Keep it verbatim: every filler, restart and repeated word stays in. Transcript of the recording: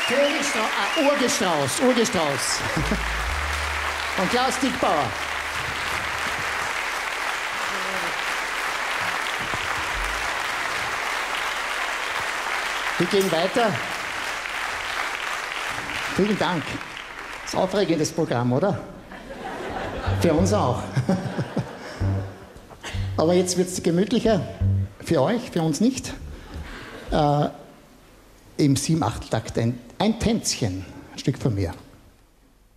Vogelstrauß, ah, Urgestrauß, Urgestrauß. Von Klaus Dickbauer. Wir gehen weiter. Vielen Dank. Das ist ein aufregendes Programm, oder? Für uns auch. Aber jetzt wird es gemütlicher. Für euch, für uns nicht. Äh, Im Sieben-Achtel-Takt ein, ein Tänzchen, ein Stück von mir.